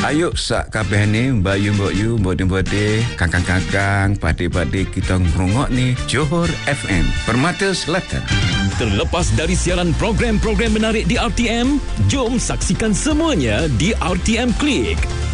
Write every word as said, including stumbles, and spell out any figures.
Hayuk sak kabeh ni Bayu mbok yu Mbok-mbok Kakang-kakang Padik-padik kita ngerungok ni Johor F M Permata Selatan. Terlepas dari siaran program-program menarik di R T M, jom saksikan semuanya di R T M Click.